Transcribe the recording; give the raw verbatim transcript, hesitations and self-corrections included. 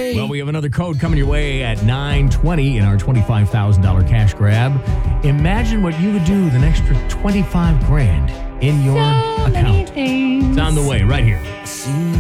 day. Well, we have another code coming your way at nine twenty in our twenty-five thousand dollars cash grab. Imagine what you would do with an extra twenty-five grand in your So many account. things. It's on the way right here. See